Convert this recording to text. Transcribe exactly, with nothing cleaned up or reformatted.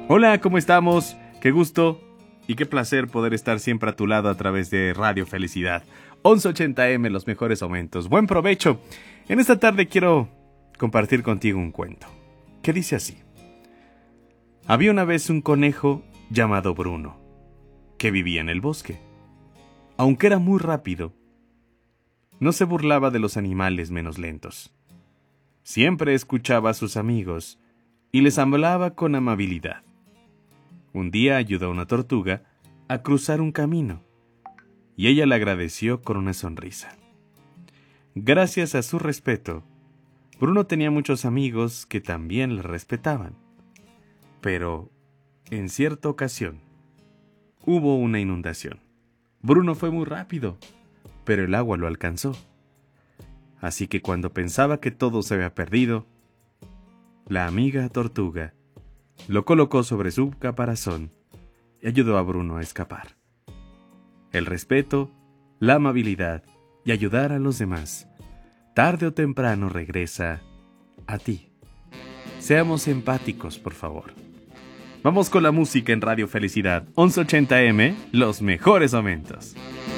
Hola, ¿cómo estamos? Qué gusto y qué placer poder estar siempre a tu lado a través de Radio Felicidad. once ochenta eme, los mejores aumentos. Buen provecho. En esta tarde quiero compartir contigo un cuento que dice así. Había una vez un conejo llamado Bruno que vivía en el bosque. Aunque era muy rápido, no se burlaba de los animales menos lentos. Siempre escuchaba a sus amigos y les hablaba con amabilidad. Un día ayudó a una tortuga a cruzar un camino y ella le agradeció con una sonrisa. Gracias a su respeto, Bruno tenía muchos amigos que también le respetaban. Pero, en cierta ocasión, hubo una inundación. Bruno fue muy rápido, pero el agua lo alcanzó. Así que cuando pensaba que todo se había perdido, la amiga tortuga lo colocó sobre su caparazón y ayudó a Bruno a escapar. El respeto, la amabilidad y ayudar a los demás, tarde o temprano regresa a ti. Seamos empáticos, por favor. Vamos con la música en Radio Felicidad, once ochenta eme, los mejores momentos.